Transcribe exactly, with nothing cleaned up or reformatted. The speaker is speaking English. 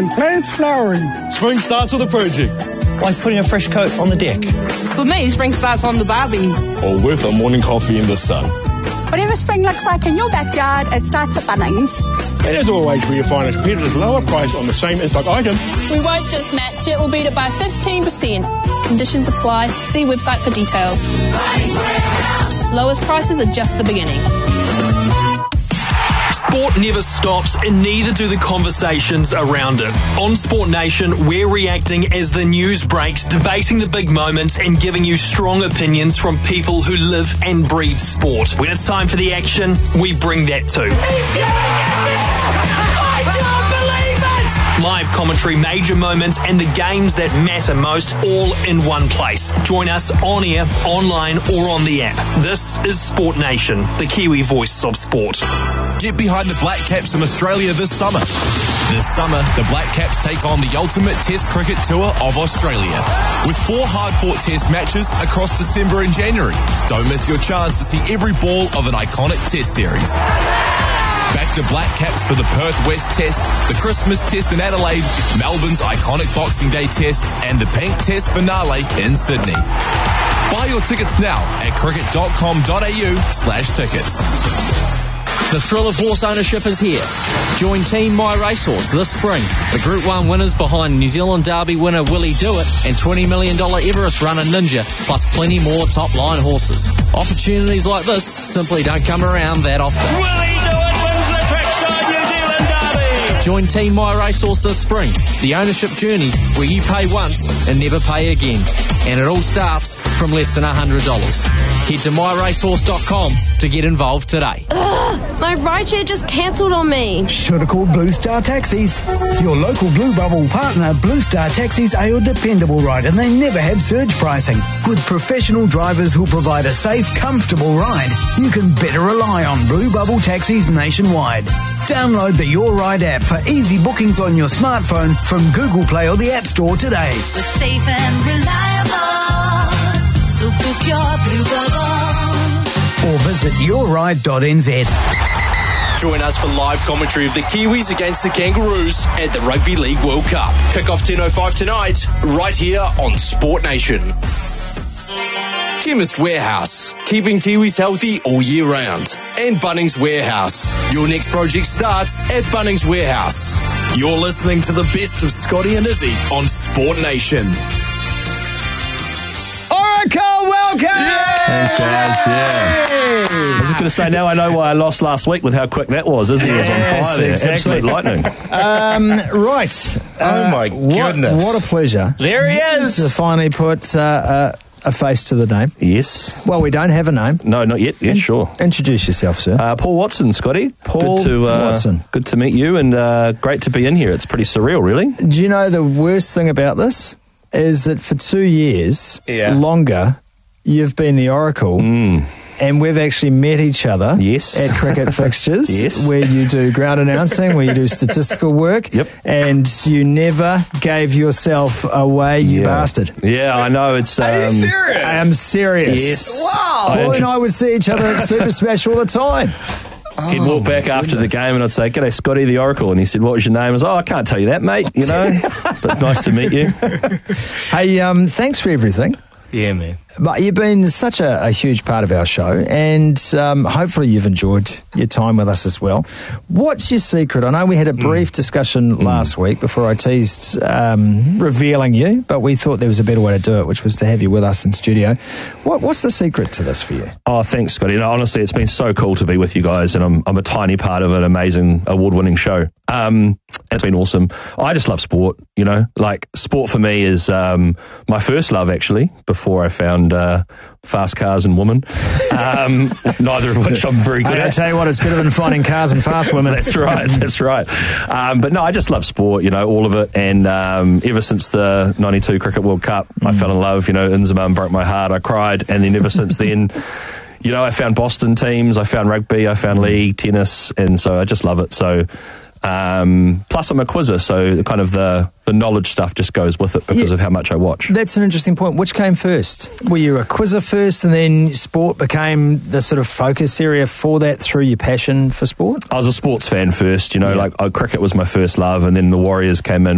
plants flowering. Spring starts with a project. Like putting a fresh coat on the deck. For me, spring starts on the barbie. Or with a morning coffee in the sun. Whatever spring looks like in your backyard, it starts at Bunnings. And as always, where you find a competitive lower price on the same in-stock item. We won't just match it, we'll beat it by fifteen percent. Conditions apply. See website for details. Lowest prices are just the beginning. Sport never stops, and neither do the conversations around it. On Sport Nation, we're reacting as the news breaks, debating the big moments and giving you strong opinions from people who live and breathe sport. When it's time for the action, we bring that too. He's going in there! I don't believe it! Live commentary, major moments and the games that matter most, all in one place. Join us on air, online or on the app. This is Sport Nation, the Kiwi voice of sport. Get behind the Black Caps in Australia this summer. This summer, the Black Caps take on the ultimate Test cricket tour of Australia, with four hard-fought Test matches across December and January. Don't miss your chance to see every ball of an iconic Test series. Back the Black Caps for the Perth West Test, the Christmas Test in Adelaide, Melbourne's iconic Boxing Day Test, and the Pink Test finale in Sydney. Buy your tickets now at cricket.com.au slash tickets. The thrill of horse ownership is here. Join Team My Racehorse this spring. The Group one winners behind New Zealand Derby winner Willie Do It and twenty million dollars Everest runner Ninja, plus plenty more top-line horses. Opportunities like this simply don't come around that often. Willie Do It wins the Trackside New Zealand Derby! Join Team My Racehorse this spring. The ownership journey where you pay once and never pay again. And it all starts from less than one hundred dollars. Head to my racehorse dot com to get involved today. Ugh, my rideshare just cancelled on me. Should have called Blue Star Taxis. Your local Blue Bubble partner, Blue Star Taxis, are your dependable ride, and they never have surge pricing. With professional drivers who provide a safe, comfortable ride, you can better rely on Blue Bubble Taxis nationwide. Download the Your Ride app for easy bookings on your smartphone from Google Play or the App Store today. We're safe and reliable, so book your Blue Bubble. Or visit your ride dot n z. Join us for live commentary of the Kiwis against the Kangaroos at the Rugby League World Cup. Kick-off ten oh five tonight, right here on Sport Nation. Chemist Warehouse, keeping Kiwis healthy all year round. And Bunnings Warehouse. Your next project starts at Bunnings Warehouse. You're listening to the best of Scotty and Izzy on Sport Nation. Oracle, welcome! Yeah! Thanks, guys. Yeah. I was just going to say, now I know why I lost last week with how quick that was. Izzy was on fire there. Exactly. Absolute lightning. Um, right. Oh, uh, my what, goodness. What a pleasure. There he is. To finally put uh, uh, a face to the name. Yes. Well, we don't have a name. No, not yet. Yes, In- sure. Introduce yourself, sir. Uh, Paul Watson, Scotty. Paul good to, uh, Watson. Good to meet you, and uh, great to be in here. It's pretty surreal, really. Do you know the worst thing about this is that for two years, yeah. longer, you've been the Oracle. Mm. And we've actually met each other yes. at cricket fixtures, yes. where you do ground announcing, where you do statistical work, yep. and you never gave yourself away, you yeah. bastard. Yeah, I know. It's. Um, Are you serious? I am serious. Yes. Wow. Paul and I would see each other at Super Smash all the time. He'd walk back after the game and I'd say, "G'day, Scotty, the Oracle." And he said, "What was your name?" I was, "Oh, I can't tell you that, mate, you know, but nice to meet you." Hey, um, thanks for everything. Yeah, man. But you've been such a, a huge part of our show, and um, hopefully you've enjoyed your time with us as well. What's your secret? I know we had a brief mm. discussion mm. last week before I teased um, revealing you, but we thought there was a better way to do it, which was to have you with us in studio. What, what's the secret to this for you? Oh, thanks, Scotty. No, honestly, it's been so cool to be with you guys, and I'm, I'm a tiny part of an amazing award-winning show. Um, it's been awesome. I just love sport, you know, like sport for me is um, my first love, actually, before I found uh, fast cars and women, um, neither of which I'm very good I at. I tell you what, it's better than finding cars and fast women. That's right, that's right. Um, but no, I just love sport, you know, all of it. And um, ever since the ninety-two Cricket World Cup, mm. I fell in love. You know, Inzamam broke my heart. I cried. And then ever since then, you know, I found Boston teams, I found rugby, I found league, tennis, and so I just love it. So Um, plus I'm a quizzer, so the kind of the, the knowledge stuff just goes with it because yeah, of how much I watch. That's an interesting point. Which came first? Were you a quizzer first and then sport became the sort of focus area for that through your passion for sport? I was a sports fan first, you know, yeah. like oh, cricket was my first love, and then the Warriors came in